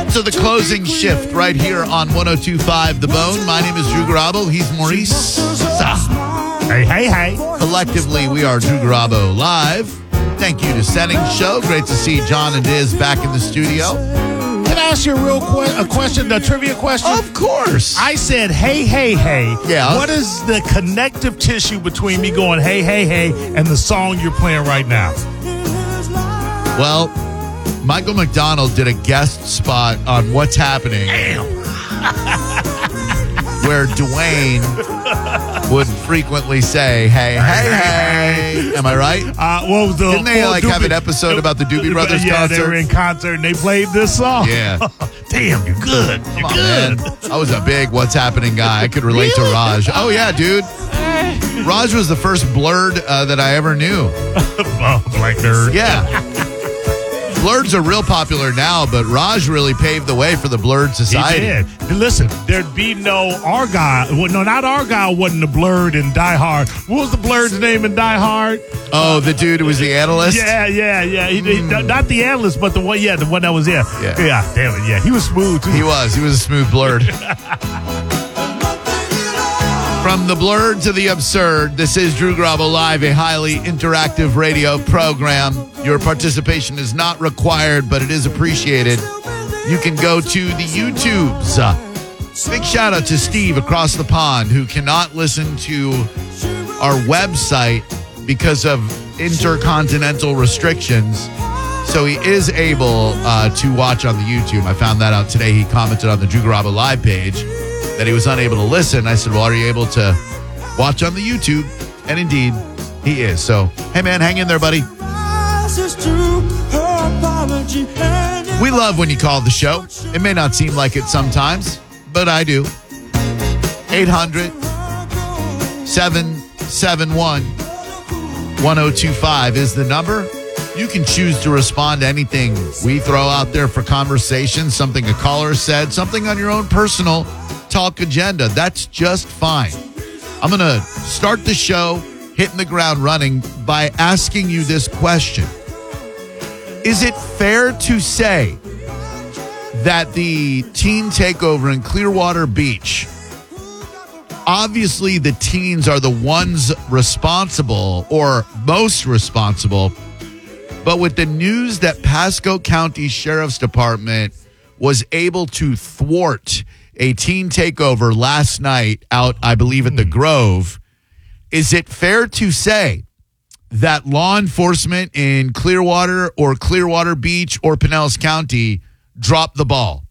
to the closing shift right here on 102.5 The Bone. My name is Drew Garabo. He's Maurice. Hey. Collectively, we are Drew Garabo Live. Thank you to Settings Show. Great to see John and Diz back in the studio. Can I ask you a question, a trivia question? Of course. I said, hey. Yeah. What is the connective tissue between me going, hey, and the song you're playing right now? Well, Michael McDonald did a guest spot on What's Happening. Damn. Where Dwayne would frequently say, hey. Am I right? Didn't they have an episode about the Doobie Brothers concert? Yeah, concert? they were in concert and they played this song. Yeah. Damn, you're good. You're good. Man. I was a big What's Happening guy. I could relate to Raj. Oh, yeah, dude. Raj was the first Blurred that I ever knew. Black nerd. Yeah. Blurreds are real popular now, but Raj really paved the way for the Blurred society. He did. Listen, there'd be no Argyle. Well, no, not Argyle wasn't the Blurred in Die Hard. What was the Blurred's name in Die Hard? Oh, the dude who was the analyst? Yeah. He, not the analyst, but the one that was there. Yeah, damn it, yeah. He was smooth, too. He was a smooth Blurred. From the blurred to the absurd, this is Drew Garabo Live, a highly interactive radio program. Your participation is not required, but it is appreciated. You can go to the YouTubes. Big shout out to Steve across the pond who cannot listen to our website because of intercontinental restrictions. So he is able to watch on the YouTube. I found that out today. He commented on the Drew Garabo Live page that he was unable to listen. I said, well, are you able to watch on the YouTube? And indeed, he is. So, hey, man, hang in there, buddy. We love when you call the show. It may not seem like it sometimes, but I do. 800-771-1025 is the number. You can choose to respond to anything we throw out there for conversation, something a caller said, something on your own personal talk agenda. That's just fine. I'm going to start the show hitting the ground running by asking you this question. Is it fair to say that the teen takeover in Clearwater Beach, obviously the teens are the ones responsible or most responsible, but with the news that Pasco County Sheriff's Department was able to thwart a teen takeover last night out, I believe, at the Grove, is it fair to say that law enforcement in Clearwater or Clearwater Beach or Pinellas County dropped the ball?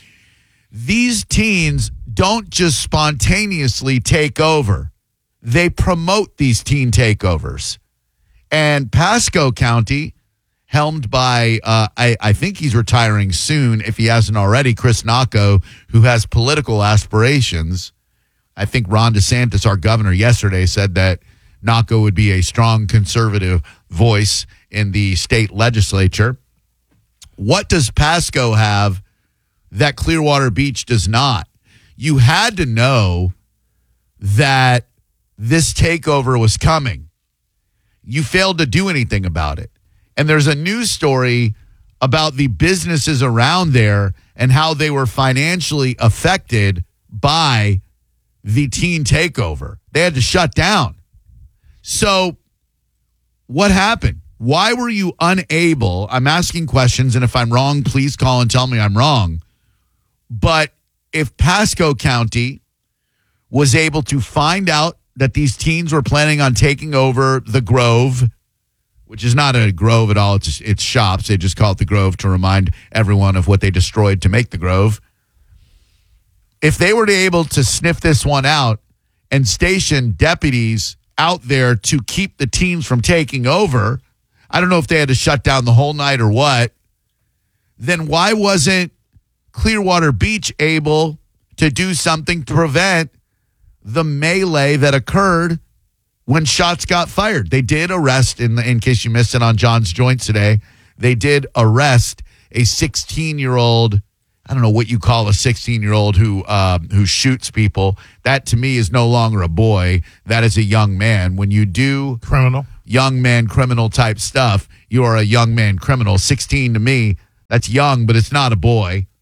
These teens don't just spontaneously take over. They promote these teen takeovers. And Pasco County, helmed by, I think he's retiring soon, if he hasn't already, Chris Nocco, who has political aspirations. I think Ron DeSantis, our governor, yesterday said that Nocco would be a strong conservative voice in the state legislature. What does Pasco have that Clearwater Beach does not? You had to know that this takeover was coming. You failed to do anything about it. And there's a news story about the businesses around there and how they were financially affected by the teen takeover. They had to shut down. So what happened? Why were you unable? I'm asking questions, and if I'm wrong, please call and tell me I'm wrong. But if Pasco County was able to find out that these teens were planning on taking over the Grove, which is not a Grove at all. It's shops. They just call it the Grove to remind everyone of what they destroyed to make the Grove. If they were able to sniff this one out and station deputies out there to keep the teens from taking over, I don't know if they had to shut down the whole night or what, then why wasn't Clearwater Beach able to do something to prevent the melee that occurred when shots got fired? They did arrest, in case you missed it on John's Joints today, they did arrest a 16-year-old, I don't know what you call a 16-year-old who shoots people. That, to me, is no longer a boy. That is a young man. When you do criminal, young man criminal type stuff, you are a young man criminal. 16 to me, that's young, but it's not a boy.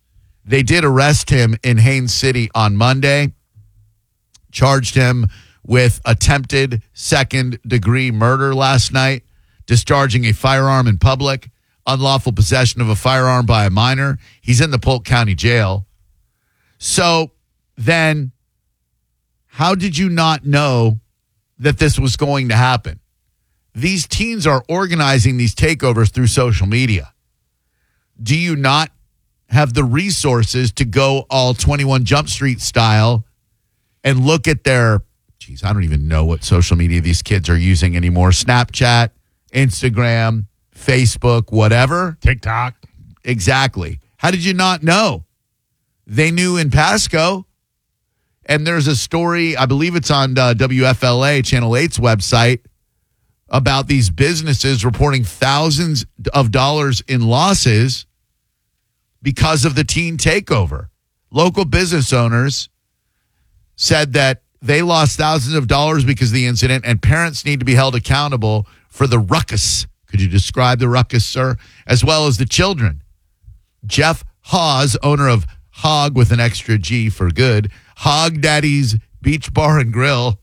They did arrest him in Haines City on Monday, charged him with attempted second-degree murder last night, discharging a firearm in public, unlawful possession of a firearm by a minor. He's in the Polk County Jail. So then, how did you not know that this was going to happen? These teens are organizing these takeovers through social media. Do you not have the resources to go all 21 Jump Street style and look at their, I don't even know what social media these kids are using anymore. Snapchat, Instagram, Facebook, whatever. TikTok. Exactly. How did you not know? They knew in Pasco. And there's a story, I believe it's on WFLA, Channel 8's website, about these businesses reporting thousands of dollars in losses because of the teen takeover. Local business owners said that they lost thousands of dollars because of the incident, and parents need to be held accountable for the ruckus. Could you describe the ruckus, sir? As well as the children. Jeff Hawes, owner of Hog with an extra G for good, Hog Daddy's Beach Bar and Grill.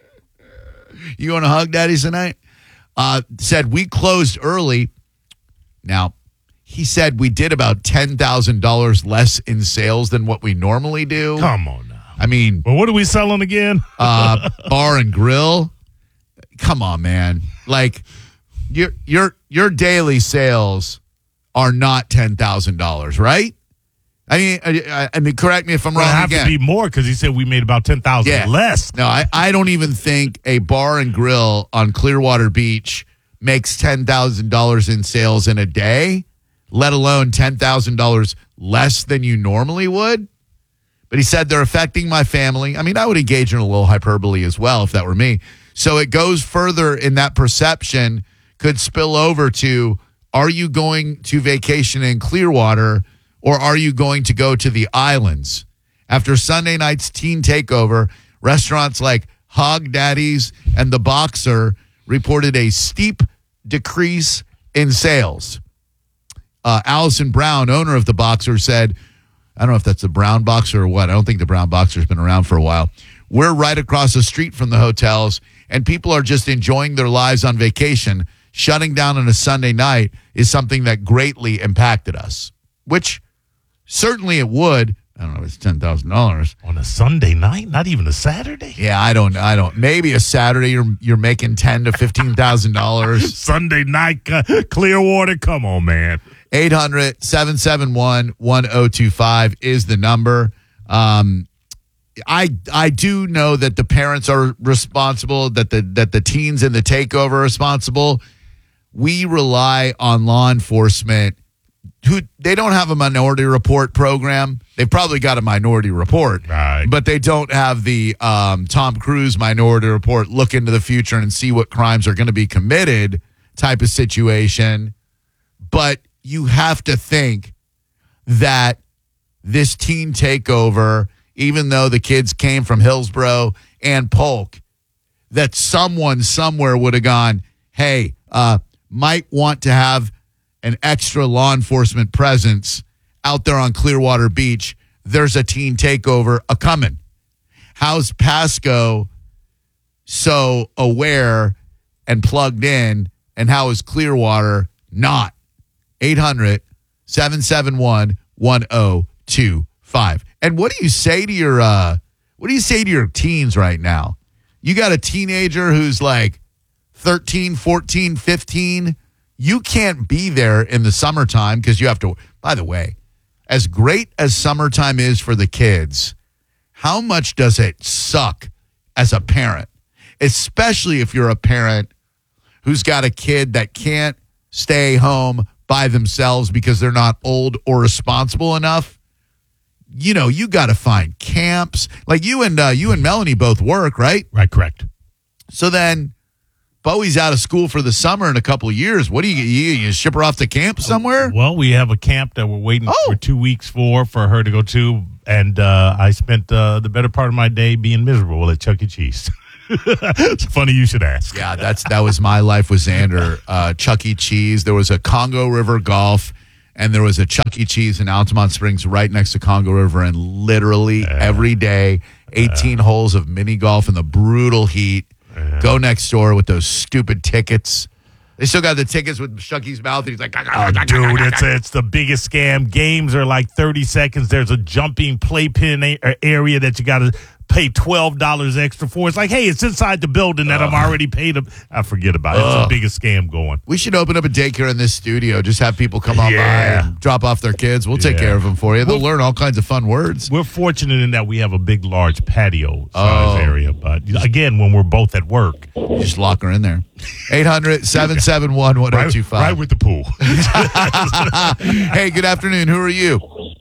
You going to Hog Daddy's tonight? Said we closed early. Now, he said we did about $10,000 less in sales than what we normally do. Come on now. I mean, well, what are we selling again? Bar and Grill. Come on, man. Like your daily sales are not $10,000, right? I mean, correct me if I'm wrong. It have again. to be more because he said we made about 10,000 less. No, I don't even think a bar and grill on Clearwater Beach makes $10,000 in sales in a day, let alone $10,000 less than you normally would. But he said they're affecting my family. I mean, I would engage in a little hyperbole as well if that were me. So it goes further in that perception could spill over to, are you going to vacation in Clearwater or are you going to go to the islands? After Sunday night's teen takeover, restaurants like Hog Daddy's and The Boxer reported a steep decrease in sales. Allison Brown, owner of The Boxer, said, I don't know if that's the Brown Boxer or what. I don't think the Brown Boxer's been around for a while. We're right across the street from the hotels, and people are just enjoying their lives on vacation. Shutting down on a Sunday night is something that greatly impacted us, which certainly it would. I don't know if it's $10,000 on a Sunday night, not even a Saturday. Yeah, I don't. Maybe a Saturday you're making $10,000 to $15,000. Sunday night, Clearwater. Come on, man. 800-771-1025 is the number. I do know that the parents are responsible, that the teens in the takeover are responsible. We rely on law enforcement who they don't have a minority report program. They've probably got a minority report, right, but they don't have the Tom Cruise minority report, look into the future and see what crimes are going to be committed type of situation. But you have to think that this teen takeover, even though the kids came from Hillsborough and Polk, that someone somewhere would have gone, hey, might want to have an extra law enforcement presence out there on Clearwater Beach. There's a teen takeover a-coming. How's Pasco so aware and plugged in, and how is Clearwater not? 800-771-1025. And what do you say to your teens right now? You got a teenager who's like 13, 14, 15. You can't be there in the summertime because you have to. By the way, as great as summertime is for the kids, how much does it suck as a parent? Especially if you're a parent who's got a kid that can't stay home by themselves because they're not old or responsible enough. You know, you got to find camps. Like you and Melanie both work, right? Right, correct. So then Bowie's out of school for the summer in a couple of years. What do you ship her off to camp somewhere? Well, we have a camp that we're waiting for 2 weeks for her to go to, and I spent the better part of my day being miserable at Chuck E. Cheese. It's funny you should ask. Yeah, that was my life with Xander. Chuck E. Cheese. There was a Congo River Golf. and there was a Chuck E. Cheese in Altamont Springs right next to Congo River, and literally every day, 18 holes of mini golf in the brutal heat. Go next door with those stupid tickets. They still got the tickets with Chuck E.'s mouth, and he's like, dude, it's the biggest scam. Games are like 30 seconds. There's a jumping playpen area that you got to pay $12 extra for. It's like, hey, it's inside the building that I'm already paid. I forget about it. It's the biggest scam going. We should open up a daycare in this studio. Just have people come on by and drop off their kids. We'll take care of them for you. They'll learn all kinds of fun words. We're fortunate in that we have a big, large patio size area. But again, when we're both at work, you just lock her in there. 800-771-1025. Right with the pool. Hey, good afternoon. Who are you?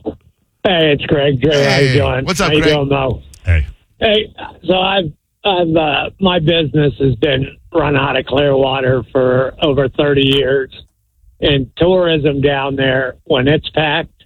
Hey, it's Greg. Dre, how you doing? What's up, how you Greg? doing, Mo? Hey. Hey, so I've my business has been run out of Clearwater for over 30 years, and tourism down there, when it's packed,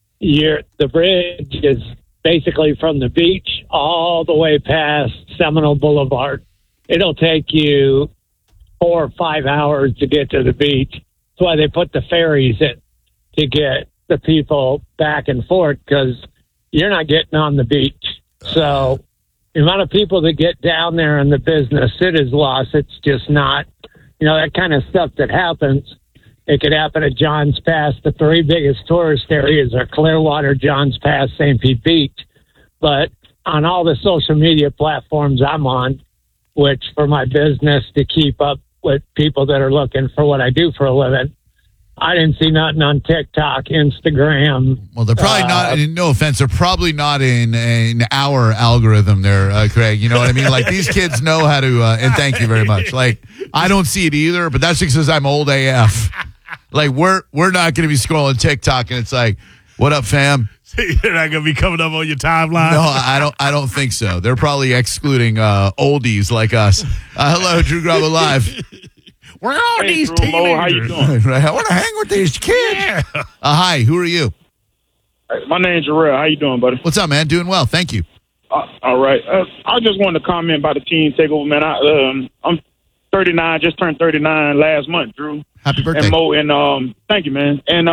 the bridge is basically from the beach all the way past Seminole Boulevard. It'll take you 4 or 5 hours to get to the beach. That's why they put the ferries in to get the people back and forth, because you're not getting on the beach. So the amount of people that get down there in the business, it is lost. It's just not, that kind of stuff that happens. It could happen at Johns Pass. The 3 biggest tourist areas are Clearwater, Johns Pass, St. Pete Beach. But on all the social media platforms I'm on, which for my business to keep up with people that are looking for what I do for a living, I didn't see nothing on TikTok, Instagram. Well, they're probably not, no offense, they're probably not in our algorithm there, Craig. You know what I mean? Like, these kids know how to, and thank you very much. Like, I don't see it either, but that's because I'm old AF. Like, we're not going to be scrolling TikTok, and it's like, what up, fam? You're not going to be coming up on your timeline? No, I don't think so. They're probably excluding oldies like us. Hello, Drew Grabo Live. Where are all these Drew, teenagers? Mo, how you doing? I want to hang with these kids. Yeah. Hi, who are you? My name's Jarrell. How you doing, buddy? What's up, man? Doing well, thank you. All right. I just wanted to comment about the teen takeover, man. I'm 39, just turned 39 last month, Drew. Happy birthday. And Mo, and thank you, man. And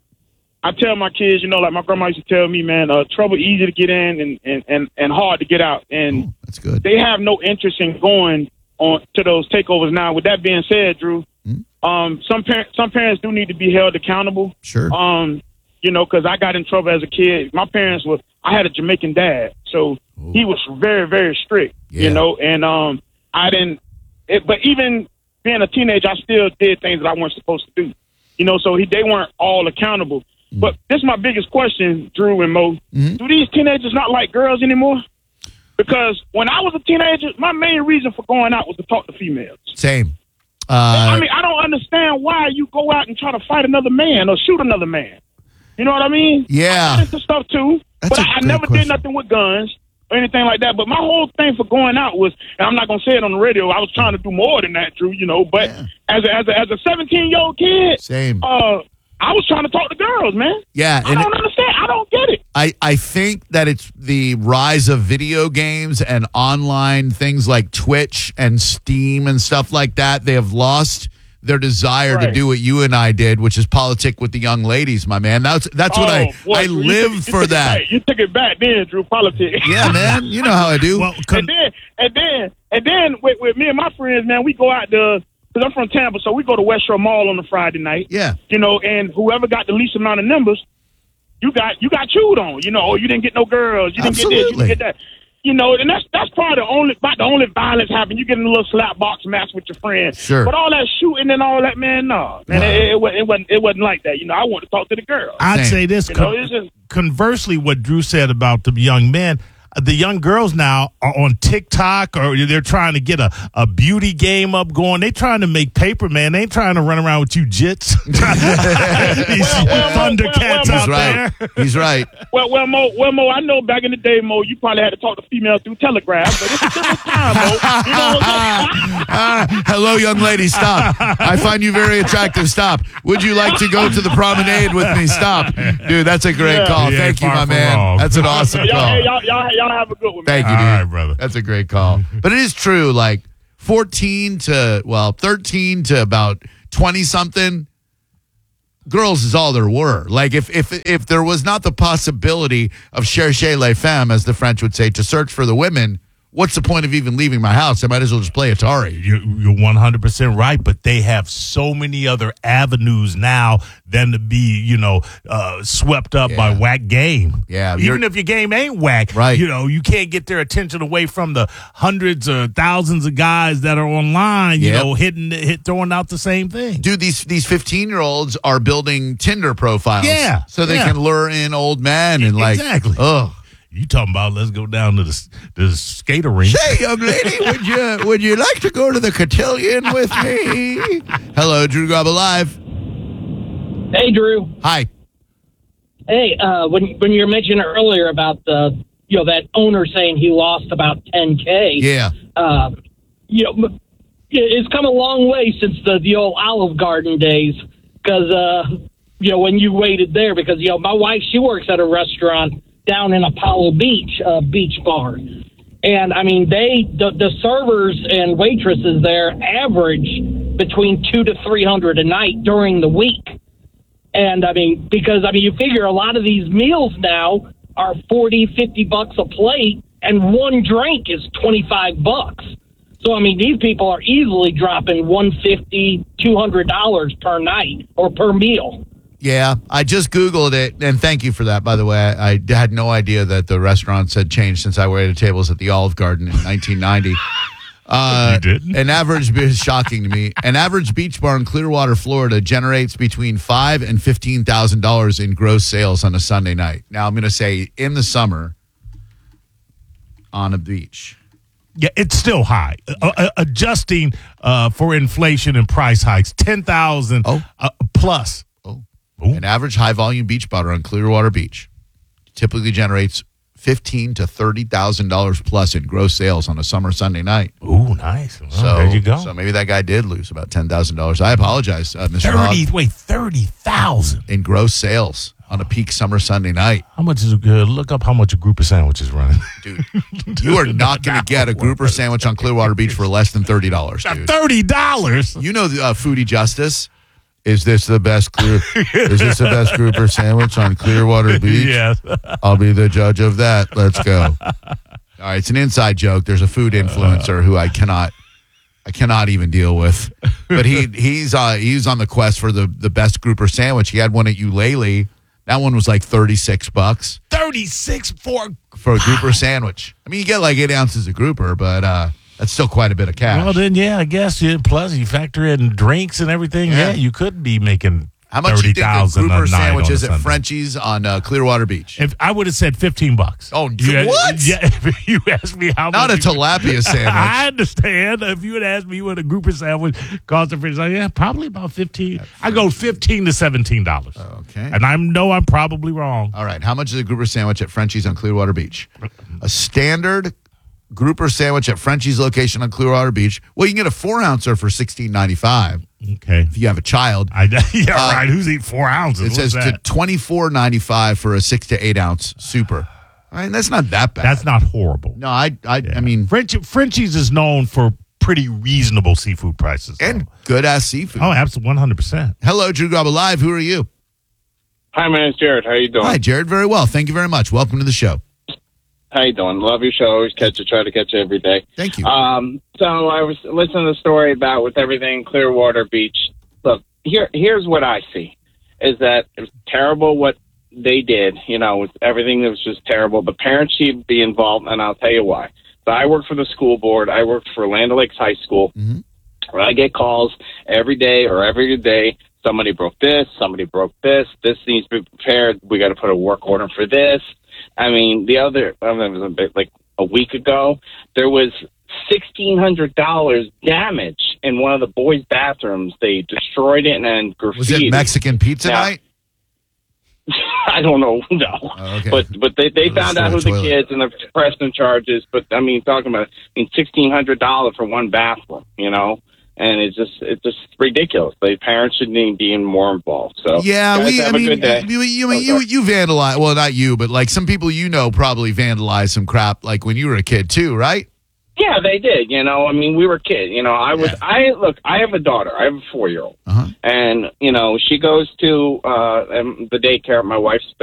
I tell my kids, like my grandma used to tell me, man, trouble easy to get in and hard to get out. And that's good. They have no interest in going on to those takeovers now. With that being said, Drew, some parents do need to be held accountable. Sure. Because I got in trouble as a kid. My parents I had a Jamaican dad, so he was very, very strict. Yeah. And I didn't. But even being a teenager, I still did things that I wasn't supposed to do. So they weren't all accountable. But this is my biggest question, Drew and Mo. Do these teenagers not like girls anymore? Because when I was a teenager, my main reason for going out was to talk to females. Same. I don't understand why you go out and try to fight another man or shoot another man. You know what I mean? Yeah. I did this stuff too, That's but a I great never question. did nothing with guns or anything like that. But my whole thing for going out was, and I'm not gonna say it on the radio, I was trying to do more than that, Drew. But as a 17-year-old kid, Same. I was trying to talk to girls, man. Yeah, I don't understand. I don't get it. I think that it's the rise of video games and online things like Twitch and Steam and stuff like that. They have lost their desire to do what you and I did, which is politic with the young ladies, my man. That's what I Drew, live for that. You took it back then, Drew, politics. Yeah, man. You know how I do. Well, and then with me and my friends, man, we go out to, because I'm from Tampa, so we go to West Shore Mall on a Friday night. Yeah. And whoever got the least amount of numbers, you got chewed on. Oh, you didn't get no girls, you didn't get this, you didn't get that. And that's probably the only violence happened. You get in a little slap box match with your friends. Sure. But all that shooting and all that, man, no. Man, it wasn't like that. I want to talk to the girls. I'd say this. Conversely, what Drew said about the young men, the young girls now are on TikTok, or they're trying to get a beauty game up going. They're trying to make paper, man. They ain't trying to run around with you jits. These Thundercats out there. He's right. Well, Mo, I know back in the day, Mo, you probably had to talk to females through telegraph, but it's a different time, Mo. You know what I'm saying? Hello, young lady. Stop. I find you very attractive. Stop. Would you like to go to the promenade with me? Stop. Dude, that's a great call. Yeah, Thank you, far my from man. wrong. That's an awesome call. Y'all have a good one, man. Thank you, dude. All right, brother. That's a great call. But it is true, like 13 to about 20 something, girls is all there were. Like if there was not the possibility of chercher les femmes, as the French would say, to search for the women, what's the point of even leaving my house? I might as well just play Atari. You're 100% right, but they have so many other avenues now than to be, swept up by whack game. Yeah. Even if your game ain't whack, right. You can't get their attention away from the hundreds or thousands of guys that are online, throwing out the same thing. Dude, these 15-year-olds are building Tinder profiles. Yeah. So they can lure in old men and exactly. Oh. You talking about let's go down to the skater rink. Say, young lady, would you like to go to the cotillion with me? Hello, Drew Garabo Live. Hey, Drew. Hi. Hey, when you were mentioning earlier about that owner saying he lost about $10K. Yeah. It's come a long way since the old Olive Garden days because when you waited there because my wife, she works at a restaurant down in Apollo Beach, beach bar. And, I mean, the servers and waitresses there average between $200 to $300 a night during the week. And, because you figure a lot of these meals now are $40, $50 a plate, and one drink is $25. So, these people are easily dropping $150, $200 per night or per meal. Yeah, I just Googled it, and thank you for that, by the way. I had no idea that the restaurants had changed since I waited tables at the Olive Garden in 1990. You didn't? An average, is shocking to me, an average beach bar in Clearwater, Florida generates between $5,000 and $15,000 in gross sales on a Sunday night. Now, I'm going to say in the summer on a beach. Yeah, it's still high. Adjusting for inflation and price hikes, 10,000 plus. An average high-volume beach bar on Clearwater Beach typically generates $15,000 to $30,000 plus in gross sales on a summer Sunday night. Ooh, nice. Well, so there you go. So maybe that guy did lose about $10,000. I apologize, Mr. Hogg. 30,000 in gross sales on a peak summer Sunday night. How much is look up how much a grouper sandwich is running. Dude, you are not going to get a grouper sandwich on Clearwater Beach for less than $30, dude. $30? You know Foodie Justice. Is this the best grouper sandwich on Clearwater Beach? Yes. I'll be the judge of that. Let's go. All right, it's an inside joke. There's a food influencer who I cannot even deal with. But he's on the quest for the best grouper sandwich. He had one at Eulalie. That one was like $36. 36 for a grouper sandwich. You get like 8 ounces of grouper, but that's still quite a bit of cash. Well, then, I guess. Plus, you factor in drinks and everything. Yeah, you could be making how much do you think a grouper sandwich is at Frenchie's on Clearwater Beach? If I would have said $15. Oh, what? Yeah, if you asked me how much. Not a tilapia sandwich. I understand. If you had asked me what a grouper sandwich cost at Frenchie's, probably about $15. I go $15 to $17. Okay. And I know I'm probably wrong. All right. How much is a grouper sandwich at Frenchie's on Clearwater Beach? A standard grouper sandwich at Frenchie's location on Clearwater Beach. Well, you can get a 4-ouncer for $16.95. Okay. If you have a child. Right. Who's eating 4 ounces? It says to $24.95 for a 6 to 8 ounce super. That's not that bad. That's not horrible. No, I mean, Frenchie's is known for pretty reasonable seafood prices. And good ass seafood. Oh, absolutely, 100%. Hello, Drew Garabo Live. Who are you? Hi, man. It's Jared. How you doing? Hi, Jared. Very well. Thank you very much. Welcome to the show. How you doing? Love your show. Always try to catch you every day. Thank you. So I was listening to the story about with everything Clearwater Beach. Look, here's what I see is that it was terrible what they did. With everything that was just terrible. The parents should be involved, and I'll tell you why. So I work for the school board. I work for Land O'Lakes High School. Mm-hmm. Where I get calls every day or every day. Somebody broke this. Somebody broke this. This needs to be prepared. We got to put a work order for this. It was like a week ago, there was $1,600 damage in one of the boys' bathrooms. They destroyed it and then graffitied. Was it Mexican pizza night? I don't know, no. Oh, okay. But they found out who the kids and they're pressing charges. But talking about $1,600 for one bathroom, And it's just ridiculous. The parents should be even more involved. So yeah, have a good day. You vandalize. Well, not you, but like some people probably vandalized some crap like when you were a kid too, right? Yeah, they did. You know, I mean, we were kids. You know, I have a daughter. I have a 4-year-old. Uh-huh. And, you know, she goes to the daycare at my wife's